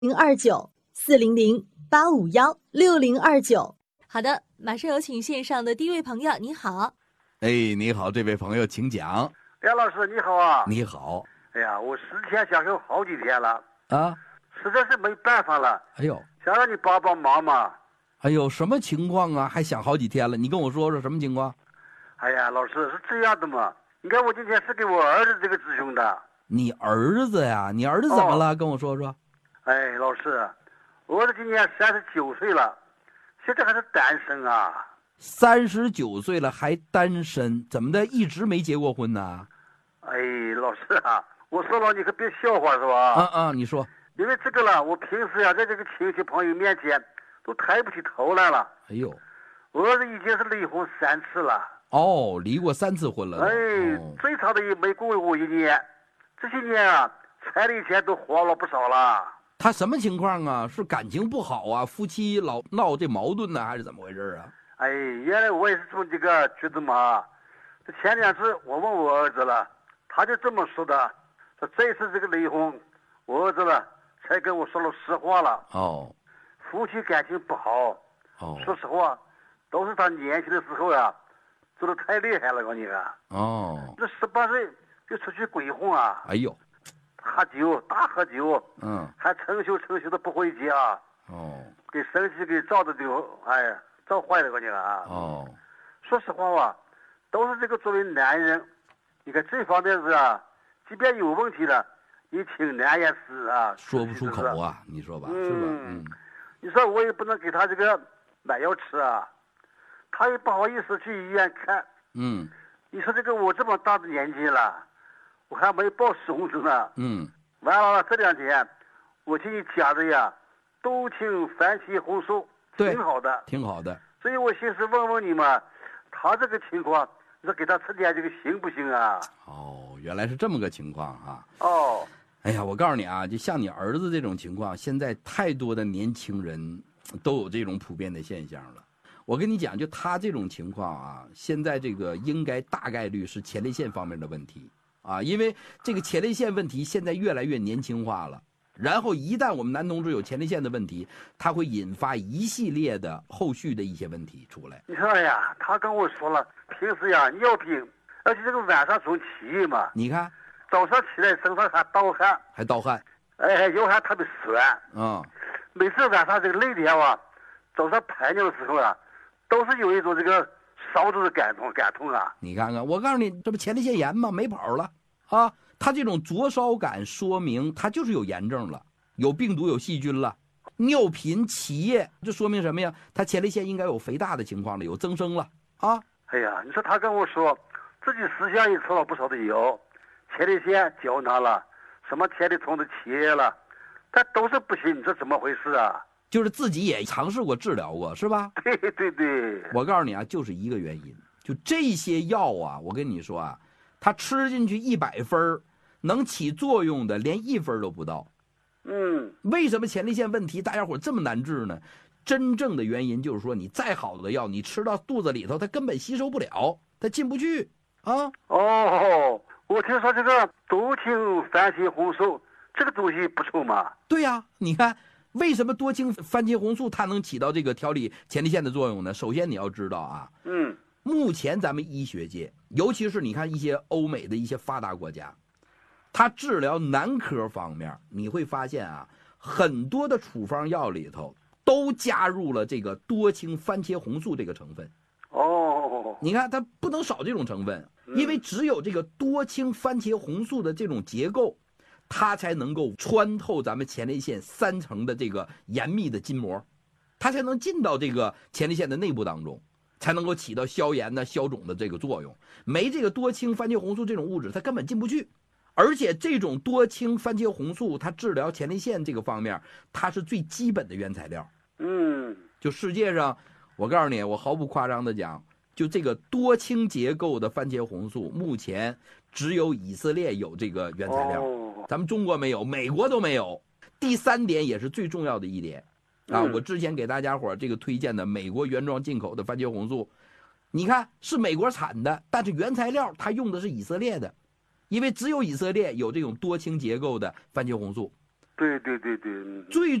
029-400-851-6029。 好的，马上有请线上的第一位朋友，你好。 哎，你好，这位朋友，请讲。 梁老师，你好啊！ 你好。 哎呀，我思前想后好几天了啊， 实在是没办法了。 哎呦， 想让你帮帮忙嘛。 哎呦，什么情况啊？还想好几天了？你跟我说说什么情况？ 哎呀，老师是这样的嘛。你看我今天是给我儿子这个咨询的。 你儿子呀？你儿子怎么了？跟我说说。 哎，老师，我儿子今年39岁了，现在还是单身啊。 39岁了还单身，怎么的？一直没结过婚呢？ 哎，老师啊，我说了你可别笑话是吧？ 你说。 因为这个了，我平时呀，在这个亲戚朋友面前都抬不起头来了。 哎呦， 我儿子已经是离婚3次了。 哦，离过3次婚了。 哎，最长的也没过1年。这些年啊，彩礼钱都花了不少了。 他什么情况啊？是感情不好啊？夫妻老闹这矛盾呢，还是怎么回事啊？ 哎，原来我也是这个觉得嘛。这前2次我问我儿子了，他就这么说的，说这次这个离婚，我儿子了才跟我说了实话了。 哦， 夫妻感情不好。 哦， 说实话，都是他年轻的时候呀，做的太厉害了，我跟你说。 哦， 这18岁就出去鬼混啊！ 哎呦， 喝酒，大喝酒，还成宿的不回家。 哦， 给生气给照的就，哎呀，照坏了，我跟你说啊。 哦， 说实话吧，都是这个作为男人，你看这方面是啊，即便有问题了，你听难言死啊， 说不出口啊，你说吧，是吧？ 你说我也不能给他这个买药吃啊，他也不好意思去医院看。你说这个我这么大的年纪了，我还没抱孙子呢。完了这2天，我替你加的呀，多青番茄红素，挺好的， 挺好的。 所以我寻思问问你嘛，他这个情况，你说给他吃点这个行不行啊？ 哦，原来是这么个情况啊。 哦， 哎呀，我告诉你啊，就像你儿子这种情况，现在太多的年轻人都有这种普遍的现象了。我跟你讲，就他这种情况啊，现在这个应该大概率是前列腺方面的问题啊，因为这个前列腺问题现在越来越年轻化了。然后一旦我们男同志有前列腺的问题，它会引发一系列的后续的一些问题出来。 你说呀，他跟我说了，平时呀尿频，而且这个晚上总起夜嘛。 你看， 早上起来身上还盗汗，哎，腰还特别酸。每次晚上这个累点啊，早上排尿的时候啊，都是有一种这个烧着的感痛啊。 你看看，我告诉你，这不前列腺炎吗？没跑了啊！他这种灼烧感说明他就是有炎症了，有病毒有细菌了，尿频起夜，这说明什么呀？他前列腺应该有肥大的情况了，有增生了啊！ 哎呀，你说他跟我说自己私下也吃了不少的药，前列腺胶囊了，什么前列腺的起夜了，但都是不行，你说怎么回事啊？ 就是自己也尝试过治疗过，是吧？ 对。 我告诉你啊，就是一个原因，就这些药啊，我跟你说啊，他吃进去100分，能起作用的连1分都不到。为什么前列腺问题大家伙这么难治呢？真正的原因就是说，你再好的药，你吃到肚子里头，它根本吸收不了，它进不去啊。 哦，我听说这个多青番茄红素这个东西不错嘛。 对呀，你看为什么多青番茄红素它能起到这个调理前列腺的作用呢？首先你要知道啊，目前咱们医学界，尤其是你看一些欧美的一些发达国家，它治疗男科方面，你会发现啊，很多的处方药里头都加入了这个多青番茄红素这个成分。你看它不能少这种成分，因为只有这个多青番茄红素的这种结构，它才能够穿透咱们前列腺3层的这个严密的筋膜，它才能进到这个前列腺的内部当中，才能够起到消炎呢、消肿的这个作用。没这个多青番茄红素这种物质，它根本进不去。而且这种多青番茄红素，它治疗前列腺这个方面，它是最基本的原材料。就世界上，我告诉你，我毫不夸张的讲，就这个多青结构的番茄红素，目前只有以色列有这个原材料，咱们中国没有，美国都没有。第3点也是最重要的一点啊，我之前给大家伙这个推荐的美国原装进口的番茄红素，你看是美国产的，但是原材料它用的是以色列的，因为只有以色列有这种多青结构的番茄红素。 对对对对， 最